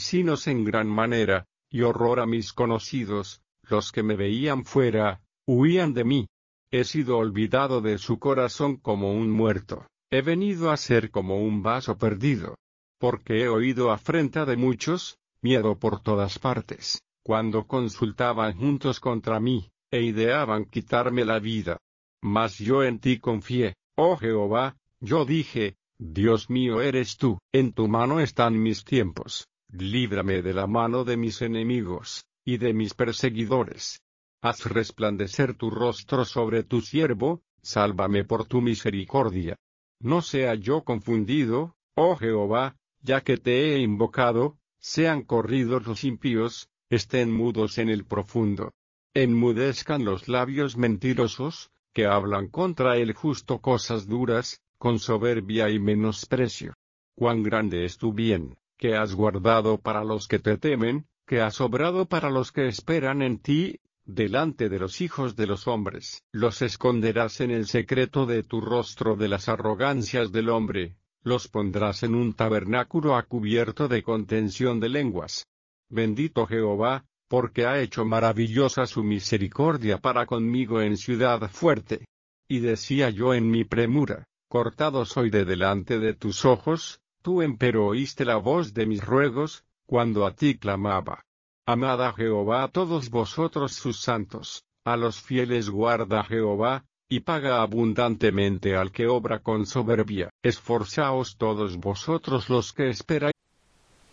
vecinos en gran manera, y horror a mis conocidos, los que me veían fuera, huían de mí. He sido olvidado de su corazón como un muerto, he venido a ser como un vaso perdido. Porque he oído afrenta de muchos, miedo por todas partes, cuando consultaban juntos contra mí, e ideaban quitarme la vida. Mas yo en ti confié, oh Jehová, yo dije, Dios mío eres tú, en tu mano están mis tiempos, líbrame de la mano de mis enemigos, y de mis perseguidores. Haz resplandecer tu rostro sobre tu siervo, sálvame por tu misericordia. No sea yo confundido, oh Jehová, ya que te he invocado, sean corridos los impíos, estén mudos en el profundo. Enmudezcan los labios mentirosos, que hablan contra el justo cosas duras, con soberbia y menosprecio. Cuán grande es tu bien, que has guardado para los que te temen, que has obrado para los que esperan en ti, delante de los hijos de los hombres. Los esconderás en el secreto de tu rostro de las arrogancias del hombre, los pondrás en un tabernáculo a cubierto de contención de lenguas. Bendito Jehová, porque ha hecho maravillosa su misericordia para conmigo en ciudad fuerte. Y decía yo en mi premura, cortado soy de delante de tus ojos, tú empero oíste la voz de mis ruegos, cuando a ti clamaba. Amad a Jehová a todos vosotros sus santos, a los fieles guarda Jehová, y paga abundantemente al que obra con soberbia. Esforzaos todos vosotros los que esperáis